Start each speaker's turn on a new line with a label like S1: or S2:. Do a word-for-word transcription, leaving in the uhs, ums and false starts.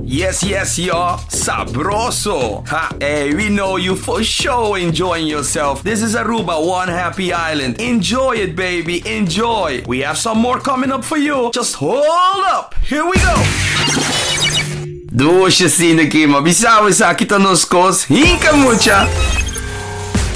S1: Yes, yes, y'all. Sabroso. Ha, hey, we know you for sure enjoying yourself. This is Aruba, one happy island. Enjoy it, baby. Enjoy. We have some more coming up for you. Just hold up. Here we go. Doce, Sine Kima. Bisawa sa kita nos kos. Hinka mucha.